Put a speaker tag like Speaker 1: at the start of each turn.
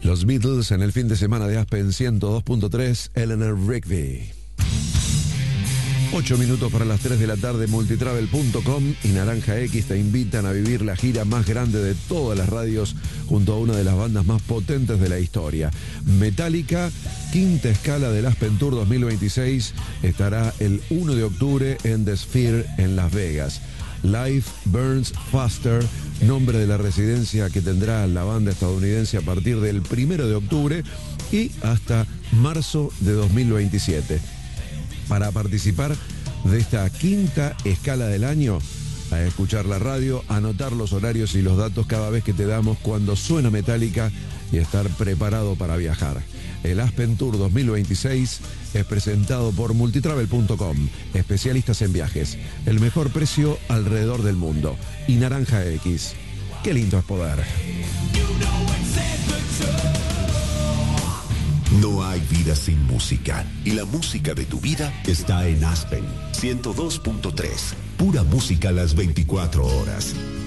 Speaker 1: Los Beatles en el fin de semana de Aspen 102.3, Eleanor Rigby. 8 minutos para las 3 de la tarde, multitravel.com y Naranja X te invitan a vivir la gira más grande de todas las radios junto a una de las bandas más potentes de la historia. Metallica, quinta escala del Aspen Tour 2026, estará el 1 de octubre en The Sphere en Las Vegas. Life Burns Faster, nombre de la residencia que tendrá la banda estadounidense a partir del 1 de octubre y hasta marzo de 2027. Para participar de esta quinta escala del año, a escuchar la radio, anotar los horarios y los datos cada vez que te damos cuando suena Metallica y estar preparado para viajar. El Aspen Tour 2026 es presentado por multitravel.com, especialistas en viajes, el mejor precio alrededor del mundo, y Naranja X. Qué lindo es poder.
Speaker 2: No hay vida sin música, y la música de tu vida está en Aspen 102.3. Pura música las 24 horas.